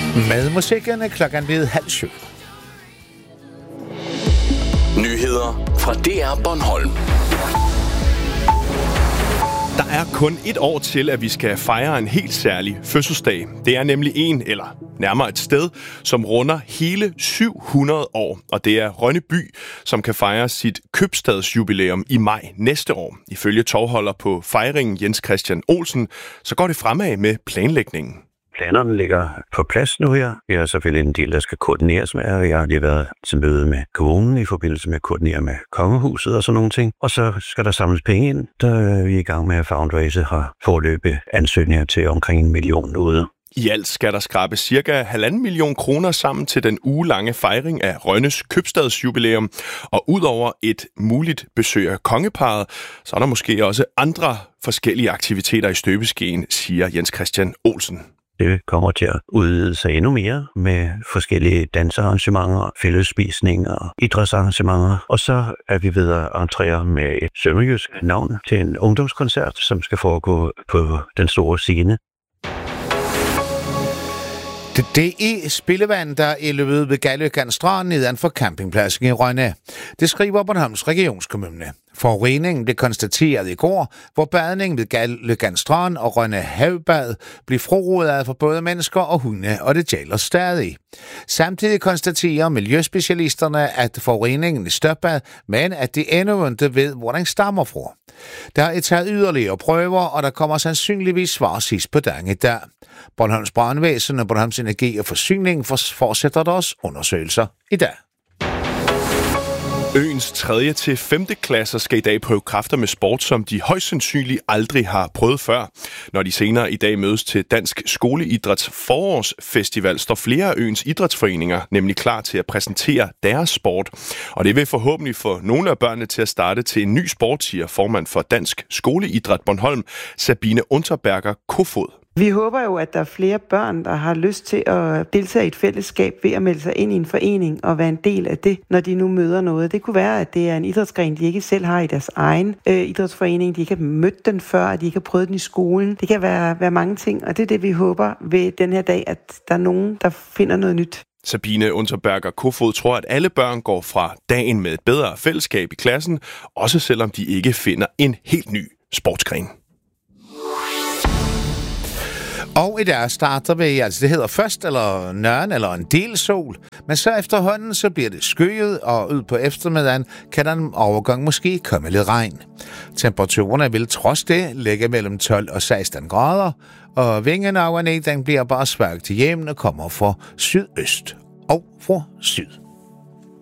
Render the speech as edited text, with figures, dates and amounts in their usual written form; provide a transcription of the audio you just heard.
Med musikken er klokken blevet 6:30. Nyheder fra DR Bornholm. Der er kun et år til, at vi skal fejre en helt særlig fødselsdag. Det er nemlig eller nærmere et sted, som runder hele 700 år. Og det er Rønneby, som kan fejre sit købstadsjubilæum i maj næste år. Ifølge tovholder på fejringen Jens Christian Olsen, så går det fremad med planlægningen. Planerne ligger på plads nu her. Vi har selvfølgelig en del, der skal koordineres med, og jeg har lige været til møde med kommunen i forbindelse med at koordinere med kongehuset og sådan nogle ting. Og så skal der samles penge ind, der er vi i gang med at fundraise har foreløbig ansøgninger til omkring 1 million ude. I alt skal der skrabe ca. 1,5 million kroner sammen til den ugelange fejring af Rønnes købstadsjubilæum. Og udover et muligt besøg af kongeparret, så er der måske også andre forskellige aktiviteter i støbeskeen, siger Jens Christian Olsen. Det kommer til at udvide sig endnu mere med forskellige dansearrangementer, fællesspisninger, idrætsarrangementer. Og så er vi ved at entrere med et sønderjysk navn til en ungdomskoncert, som skal foregå på den store scene. Det er spildevand, der er løbet ved Galløkans Strand neden for campingpladsen i Rønne. Det skriver Bornholms Regionskommune. Forureningen blev konstateret i går, hvor badningen ved Galløkans Strand og Rønne Havbad blev frorådet for både mennesker og hunde, og det gælder stadig. Samtidig konstaterer miljøspecialisterne, at forureningen er stoppet, men at de endnu ikke ved, hvor den stammer fra. Der er taget yderligere prøver, og der kommer sandsynligvis svar sidst på dagen i dag. Bornholms Brandvæsen og Bornholms Energi og Forsyning fortsætter deres undersøgelser i dag. Øens 3. til 5. klasser skal i dag prøve kræfter med sport, som de højst sandsynligt aldrig har prøvet før. Når de senere i dag mødes til Dansk Skoleidræts forårsfestival, står flere af øens idrætsforeninger nemlig klar til at præsentere deres sport. Og det vil forhåbentlig få nogle af børnene til at starte til en ny sport, siger formand for Dansk Skoleidræt Bornholm, Sabine Unterberger Kofod. Vi håber jo, at der er flere børn, der har lyst til at deltage i et fællesskab ved at melde sig ind i en forening og være en del af det, når de nu møder noget. Det kunne være, at det er en idrætsgren, de ikke selv har i deres egen idrætsforening. De ikke har mødt den før, at de ikke har prøvet den i skolen. Det kan være mange ting, og det er det, vi håber ved den her dag, at der er nogen, der finder noget nyt. Sabine Unterberger Kofod tror, at alle børn går fra dagen med et bedre fællesskab i klassen, også selvom de ikke finder en helt ny sportsgren. Og i dag starter vi, det hedder først eller nøren eller en del sol, men så efterhånden så bliver det skyet, og ud på eftermiddagen kan der en overgang måske komme lidt regn. Temperaturerne vil trods det ligge mellem 12 og 16 grader, og vingen over den bliver bare svagt til jævn og kommer fra sydøst og fra syd.